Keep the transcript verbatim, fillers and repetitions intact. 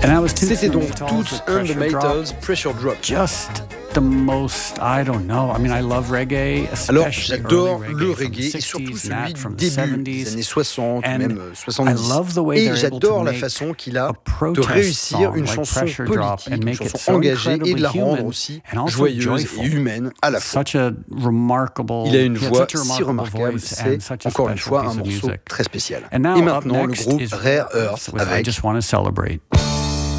C'était donc Toots and the Maytals, Pressure Drop. Just the most, I don't know. I mean, I love reggae, Alors, especially j'adore early le reggae, reggae from et the surtout sixties, celui that du from the début des seventies. années soixante, And même I soixante-dix. love the way Et they're able j'adore to la make façon qu'il a a de protest réussir song une like chanson Pressure Drop politique, and une make it chanson so engagée et de incredibly la rendre human aussi and also joyeuse joyful. et humaine à la fois. Such a remarkable, Il a une he had voix such a si remarkable remarquable, voice c'est and such a encore une special fois un piece of morceau music. très spécial. And now, Et up maintenant, le next groupe is Rare Earth with I avec Just Want to Celebrate.